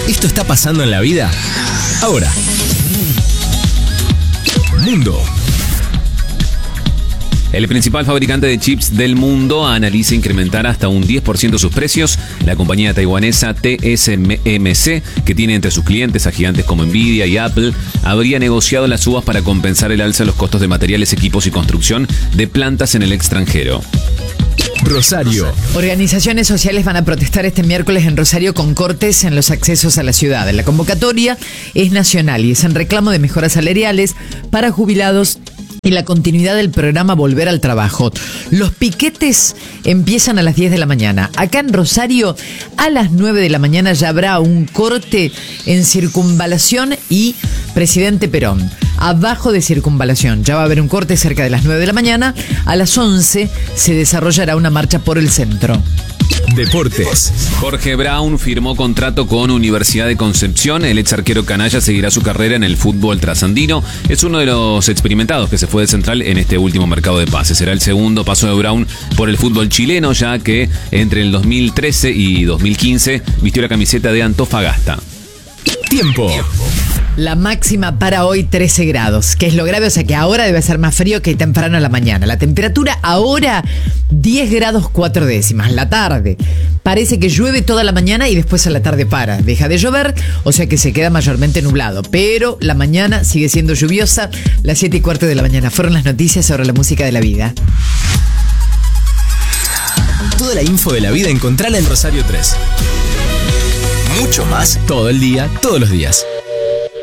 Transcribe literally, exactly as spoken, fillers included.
¿Esto está pasando en la vida? Ahora. Mundo. El principal fabricante de chips del mundo analiza incrementar hasta un diez por ciento sus precios. La compañía taiwanesa T S M C, que tiene entre sus clientes a gigantes como Nvidia y Apple, habría negociado las subas para compensar el alza de los costos de materiales, equipos y construcción de plantas en el extranjero. Rosario. Organizaciones sociales van a protestar este miércoles en Rosario con cortes en los accesos a la ciudad. La convocatoria es nacional y es en reclamo de mejoras salariales para jubilados y la continuidad del programa Volver al Trabajo. Los piquetes empiezan a las diez de la mañana. Acá en Rosario, a las nueve de la mañana ya habrá un corte en Circunvalación y Presidente Perón. Abajo de Circunvalación ya va a haber un corte cerca de las nueve de la mañana. A las once se desarrollará una marcha por el centro. Deportes. Jorge Brown firmó contrato con Universidad de Concepción. El ex arquero canalla seguirá su carrera en el fútbol trasandino. Es uno de los experimentados que se fue de Central en este último mercado de pases. Será el segundo paso de Brown por el fútbol chileno, ya que entre el dos mil trece y dos mil quince vistió la camiseta de Antofagasta. Tiempo. La máxima para hoy trece grados, que es lo grave, o sea que ahora debe ser más frío que temprano en la mañana. La temperatura ahora diez grados cuatro décimas. La tarde parece que llueve toda la mañana y después a la tarde para. Deja de llover, o sea que se queda mayormente nublado. Pero la mañana sigue siendo lluviosa. Las siete y cuarto de la mañana fueron las noticias sobre la música de la vida. Toda la info de la vida encontrala en Rosario tres. Mucho más todo el día, todos los días.